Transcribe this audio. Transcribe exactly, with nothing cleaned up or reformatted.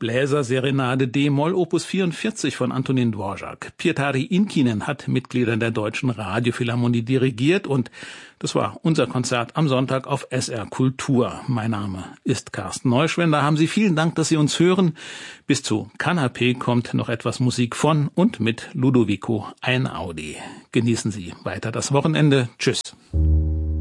Bläserserenade D-Moll Opus vierundvierzig von Antonín Dvořák. Pietari Inkinen hat Mitgliedern der Deutschen Radiophilharmonie dirigiert und das war unser Konzert am Sonntag auf S R Kultur. Mein Name ist Carsten Neuschwender. Haben Sie vielen Dank, dass Sie uns hören. Bis zu Kanapé kommt noch etwas Musik von und mit Ludovico Einaudi. Genießen Sie weiter das Wochenende. Tschüss.